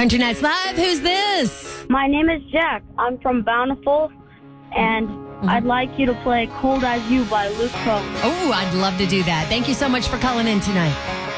Country Nights Live. Who's this? My name is Jack. I'm from Bountiful, and I'd like you to play Cold As You by Luke Combs. Oh, I'd love to do that. Thank you so much for calling in tonight.